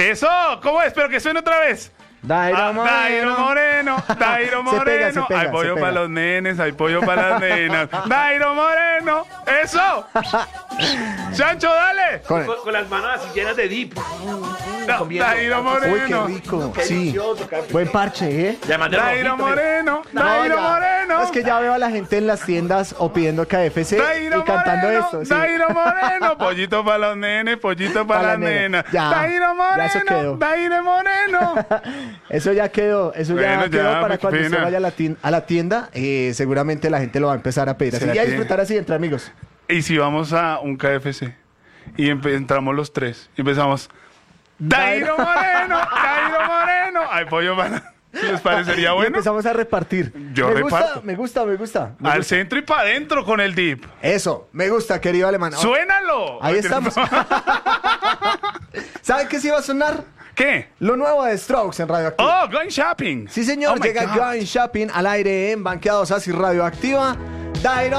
Eso, ¿cómo es? Pero que suene otra vez. Dairo Moreno. Dairo Moreno, Dairo Se pega, Moreno. se pega, Hay se pollo pega. para los nenes, hay pollo para las nenas. Dairo Moreno, eso. Chancho, dale. Con las manos así llenas de dip. Dairo Uy, qué Moreno. rico. Qué Sí. delicioso, Capi. Buen parche, ¿eh? Y además de Dairo rojito, Moreno, No, Dairo ya. Moreno. Es que ya veo a la gente en las tiendas o pidiendo KFC Dairo y cantando Moreno, esto. Sí. Dairo Moreno, pollito para los nenes, pollito para las nenas. Ya, Dairo ya eso Moreno, quedó. Dairo Moreno. Eso ya quedó, Bueno, quedó ya, para qué cuando pena. usted vaya a la tienda, seguramente la gente lo va a empezar a pedir así ¿Será y a que- disfrutar así entre amigos. Y si vamos a un KFC y entramos los tres y empezamos Dairo Moreno, Dairo Moreno. Hay pollo para... ¿Les parecería Y bueno? empezamos a repartir. Yo me reparto. me gusta. Al centro y para adentro con el dip. Eso, me gusta, querido alemán. ¡Suénalo! Ahí estamos. ¿Saben qué sí va a sonar? ¿Qué? Lo nuevo de Strokes en Radioactiva. ¡Oh, going shopping! Sí, señor, Oh my llega God. Going Shopping al aire en Banqueados Así Radioactiva. Dairo